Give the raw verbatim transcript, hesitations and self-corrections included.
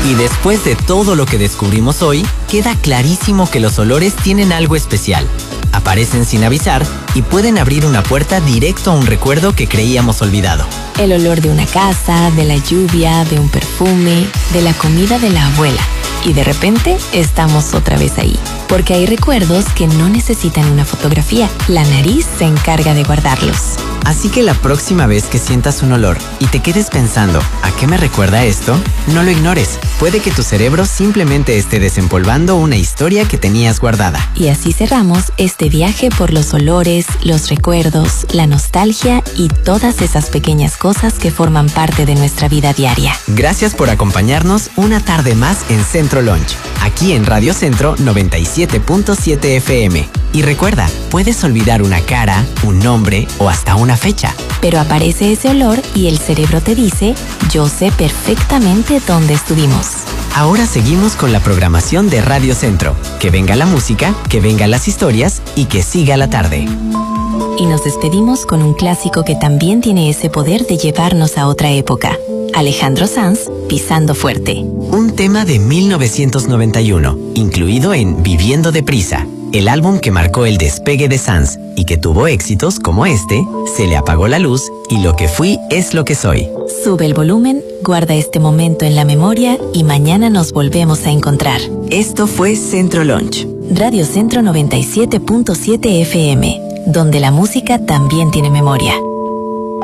Y después de todo lo que descubrimos hoy, queda clarísimo que los olores tienen algo especial. Aparecen sin avisar y pueden abrir una puerta directo a un recuerdo que creíamos olvidado. El olor de una casa, de la lluvia, de un perfume, de la comida de la abuela. Y de repente estamos otra vez ahí. Porque hay recuerdos que no necesitan una fotografía. La nariz se encarga de guardarlos. Así que la próxima vez que sientas un olor y te quedes pensando, ¿a qué me recuerda esto? No lo ignores. Puede que tu cerebro simplemente esté desempolvando una historia que tenías guardada. Y así cerramos este viaje por los olores, los recuerdos, la nostalgia y todas esas pequeñas cosas que forman parte de nuestra vida diaria. Gracias por acompañarnos una tarde más en Centro Lunch, aquí en Radio Centro noventa y siete punto siete F M. Y recuerda, puedes olvidar una cara, un nombre o hasta una fecha. Pero aparece ese olor y el cerebro te dice, yo sé perfectamente dónde estuvimos. Ahora seguimos con la programación de Radio Centro. Que venga la música, que vengan las historias y que siga la tarde. Y nos despedimos con un clásico que también tiene ese poder de llevarnos a otra época. Alejandro Sanz, Pisando Fuerte. Un tema de mil novecientos noventa y uno, incluido en Viviendo Deprisa, el álbum que marcó el despegue de Sanz y que tuvo éxitos como este, Se le apagó la luz y Lo que fui es lo que soy. Sube el volumen, guarda este momento en la memoria y mañana nos volvemos a encontrar. Esto fue Centro Lunch. Radio Centro noventa y siete punto siete F M, donde la música también tiene memoria.